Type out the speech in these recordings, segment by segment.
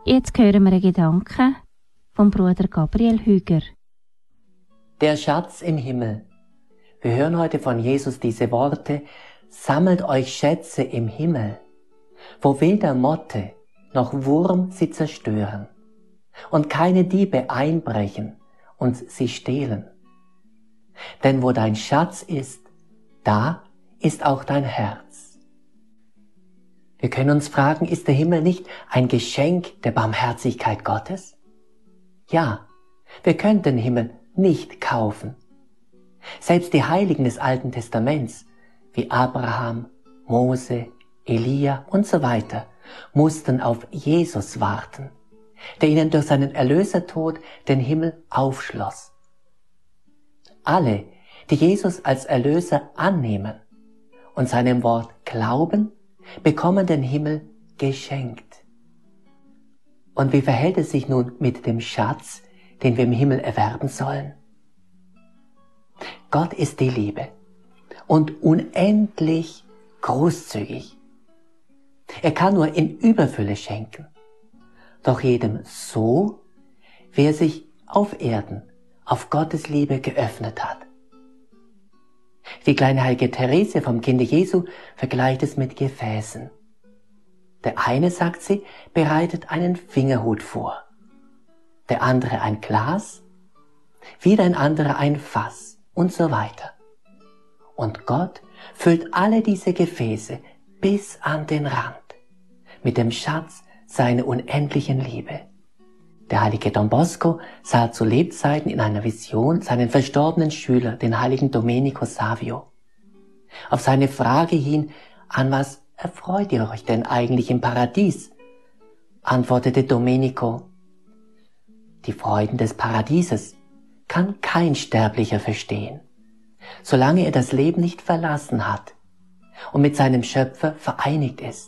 Jetzt hören wir einen Gedanken vom Bruder Gabriel Hüger. Der Schatz im Himmel. Wir hören heute von Jesus diese Worte: Sammelt euch Schätze im Himmel, wo weder Motte noch Wurm sie zerstören und keine Diebe einbrechen und sie stehlen. Denn wo dein Schatz ist, da ist auch dein Herz. Wir können uns fragen, ist der Himmel nicht ein Geschenk der Barmherzigkeit Gottes? Ja, wir können den Himmel nicht kaufen. Selbst die Heiligen des Alten Testaments, wie Abraham, Mose, Elia und so weiter, mussten auf Jesus warten, der ihnen durch seinen Erlösertod den Himmel aufschloss. Alle, die Jesus als Erlöser annehmen und seinem Wort glauben, bekommen den Himmel geschenkt. Und wie verhält es sich nun mit dem Schatz, den wir im Himmel erwerben sollen? Gott ist die Liebe und unendlich großzügig. Er kann nur in Überfülle schenken, doch jedem so, wie er sich auf Erden auf Gottes Liebe geöffnet hat. Die kleine heilige Therese vom Kinde Jesu vergleicht es mit Gefäßen. Der eine, sagt sie, bereitet einen Fingerhut vor, der andere ein Glas, wieder ein anderer ein Fass und so weiter. Und Gott füllt alle diese Gefäße bis an den Rand mit dem Schatz seiner unendlichen Liebe. Der heilige Don Bosco sah zu Lebzeiten in einer Vision seinen verstorbenen Schüler, den heiligen Domenico Savio. Auf seine Frage hin, an was erfreut ihr euch denn eigentlich im Paradies, antwortete Domenico: Die Freuden des Paradieses kann kein Sterblicher verstehen, solange er das Leben nicht verlassen hat und mit seinem Schöpfer vereinigt ist.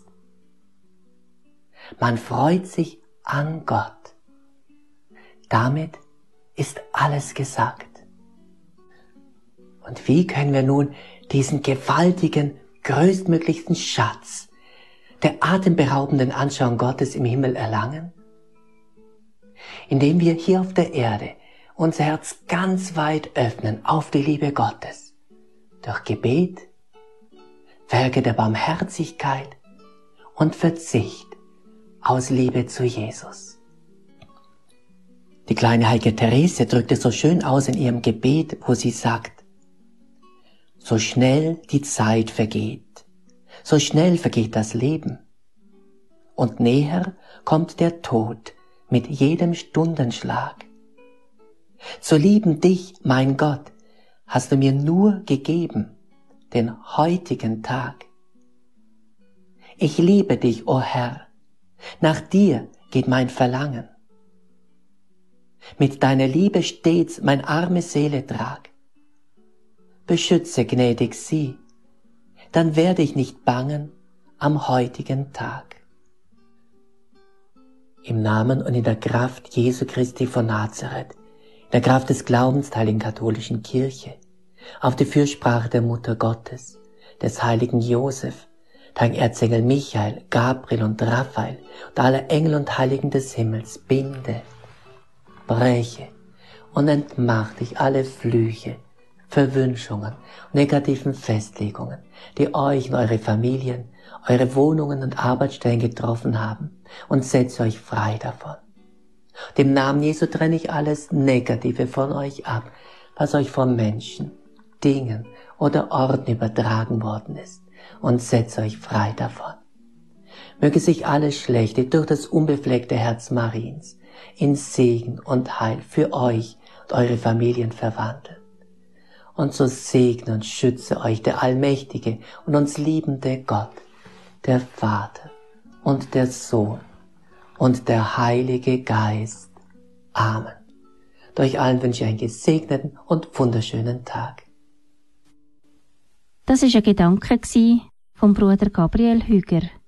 Man freut sich an Gott. Damit ist alles gesagt. Und wie können wir nun diesen gewaltigen, größtmöglichsten Schatz der atemberaubenden Anschauung Gottes im Himmel erlangen? Indem wir hier auf der Erde unser Herz ganz weit öffnen auf die Liebe Gottes, durch Gebet, Werke der Barmherzigkeit und Verzicht aus Liebe zu Jesus. Die kleine heilige Therese drückt es so schön aus in ihrem Gebet, wo sie sagt: So schnell die Zeit vergeht, so schnell vergeht das Leben, und näher kommt der Tod mit jedem Stundenschlag. Zu lieben dich, mein Gott, hast du mir nur gegeben, den heutigen Tag. Ich liebe dich, o Herr, nach dir geht mein Verlangen. Mit deiner Liebe stets mein arme Seele trag. Beschütze gnädig sie, dann werde ich nicht bangen am heutigen Tag. Im Namen und in der Kraft Jesu Christi von Nazareth, in der Kraft des Glaubens der Heiligen Katholischen Kirche, auf die Fürsprache der Mutter Gottes, des heiligen Josef, der Erzengel Michael, Gabriel und Raphael und aller Engel und Heiligen des Himmels, binde, breche und entmach dich alle Flüche, Verwünschungen und negativen Festlegungen, die euch und eure Familien, eure Wohnungen und Arbeitsstellen getroffen haben, und setze euch frei davon. Dem Namen Jesu trenne ich alles Negative von euch ab, was euch von Menschen, Dingen oder Orten übertragen worden ist, und setze euch frei davon. Möge sich alles Schlechte durch das unbefleckte Herz Mariens in Segen und Heil für euch und eure Familien verwandeln. Und so segne und schütze euch der allmächtige und uns liebende Gott, der Vater und der Sohn und der Heilige Geist. Amen. Und euch allen wünsche ich einen gesegneten und wunderschönen Tag. Das war ein Gedanke vom Bruder Gabriel Hüger.